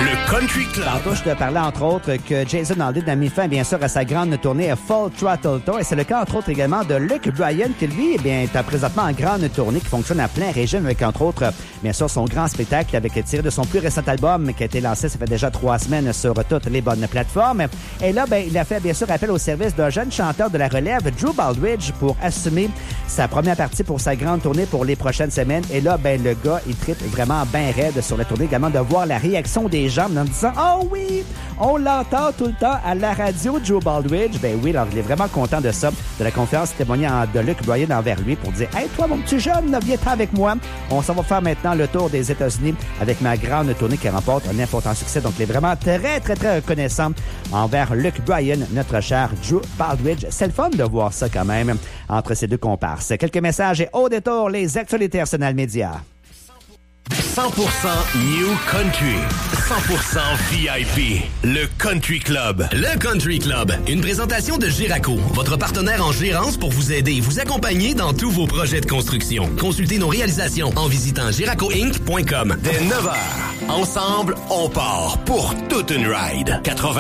Le Country Club. Tantôt, je te parlais, entre autres, que Jason Aldean a mis fin, bien sûr, à sa grande tournée Full Throttle Tour. Et c'est le cas, entre autres, également de Luke Bryan, qui, lui, est présentement en grande tournée, qui fonctionne à plein régime avec, entre autres, bien sûr, son grand spectacle avec tiré de son plus récent album qui a été lancé, ça fait déjà 3 semaines sur toutes les bonnes plateformes. Et là, il a fait, bien sûr, appel au service d'un jeune chanteur de la relève, Drew Baldridge, pour assumer sa première partie pour sa grande tournée pour les prochaines semaines. Et là, le gars, il tripe vraiment bien raide sur la tournée, également de voir la réaction des gens en disant « Oh oui, on l'entend tout le temps à la radio, Drew Baldridge. » Oui, alors il est vraiment content de ça, de la confiance témoignant de Luke Bryan envers lui pour dire « Hey, toi, mon petit jeune, viens-t'en avec moi. On s'en va faire maintenant le tour des États-Unis avec ma grande tournée qui remporte un important succès. » Donc, il est vraiment très, très, très reconnaissant envers Luke Bryan, notre cher Drew Baldridge. C'est le fun de voir ça quand même entre ces deux comparses. Quelques messages et au détour, les actualités Arsenal Média. 100% New Country. 100% VIP. Le Country Club. Le Country Club. Une présentation de Geraco, votre partenaire en gérance pour vous aider et vous accompagner dans tous vos projets de construction. Consultez nos réalisations en visitant geracoinc.com. Dès 9h, ensemble, on part pour toute une ride. 80